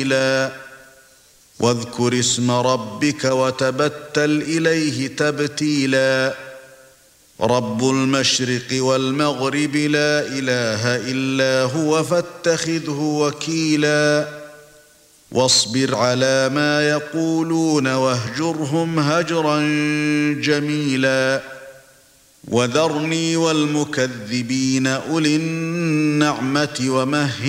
واذكر اسم ربك وتبتل إليه تبتيلا رب المشرق والمغرب لا إله إلا هو فاتخذه وكيلا واصبر على ما يقولون واهجرهم هجرا جميلا وذرني والمكذبين أولي النعمة ومهل